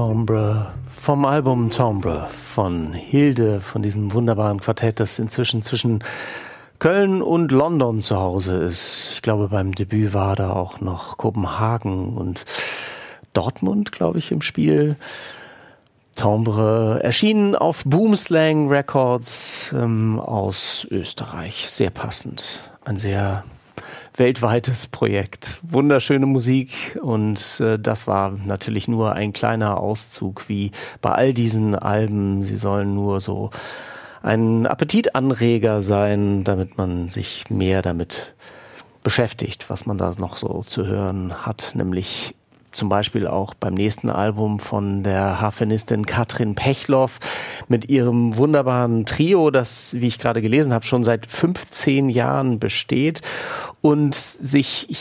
Timbre vom Album Timbre von Hilde, von diesem wunderbaren Quartett, das inzwischen zwischen Köln und London zu Hause ist. Ich glaube, beim Debüt war da auch noch Kopenhagen und Dortmund, glaube ich, im Spiel. Timbre erschienen auf Boomslang Records aus Österreich. Sehr passend. Ein sehr weltweites Projekt. Wunderschöne Musik und das war natürlich nur ein kleiner Auszug, wie bei all diesen Alben. Sie sollen nur so ein Appetitanreger sein, damit man sich mehr damit beschäftigt, was man da noch so zu hören hat, nämlich zum Beispiel auch beim nächsten Album von der Harfenistin Katrin Pechloff mit ihrem wunderbaren Trio, das, wie ich gerade gelesen habe, schon seit 15 Jahren besteht und sich